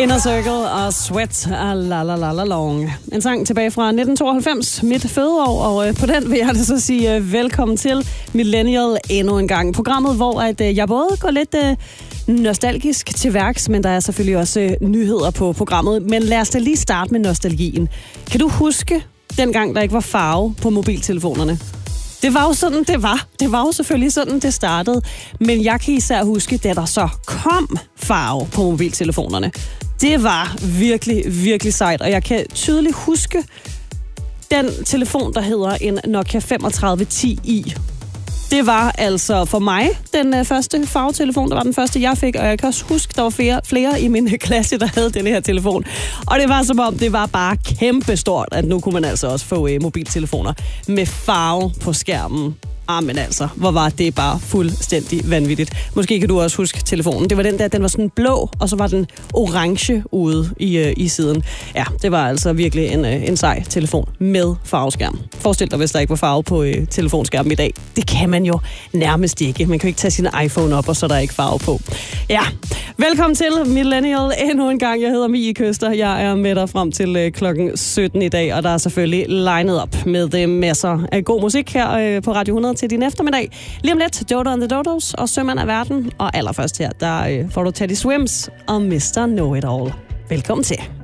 Inner Circle og Sweat la la la la long. En sang tilbage fra 1992, mit fødeår, og på den vil jeg altså sige velkommen til Millennial endnu en gang. Programmet, hvor jeg både går lidt nostalgisk til værks, men der er selvfølgelig også nyheder på programmet. Men lad os da lige starte med nostalgien. Kan du huske dengang, der ikke var farve på mobiltelefonerne? Det var jo sådan, det var. Det var jo selvfølgelig sådan, det startede. Men jeg kan især huske, da der så kom farve på mobiltelefonerne. Det var virkelig, virkelig sejt. Og jeg kan tydeligt huske den telefon, der hedder en Nokia 3510i. Det var altså for mig den første farvetelefon. Det var den første, jeg fik. Og jeg kan også huske, der var flere i min klasse, der havde den her telefon. Og det var som om, det var bare kæmpestort, at nu kunne man altså også få mobiltelefoner med farve på skærmen. Men altså, hvor var det bare fuldstændig vanvittigt. Måske kan du også huske telefonen. Det var den der, den var sådan blå, og så var den orange ude i siden. Ja, det var altså virkelig en sej telefon med farveskærm. Forestil dig, hvis der ikke var farve på telefonskærmen i dag. Det kan man jo nærmest ikke. Man kan jo ikke tage sin iPhone op, og så er der ikke farve på. Ja, velkommen til Millennial endnu en gang. Jeg hedder Mie Køster. Jeg er med dig frem til klokken 17 i dag, og der er selvfølgelig linet op med masser af god musik her på Radio 100 til din eftermiddag. Lige om lidt, Dodo and the Dodos og Sømand af Verden. Og allerførst her, der får du Teddy Swims og Mr. Know It All. Velkommen til.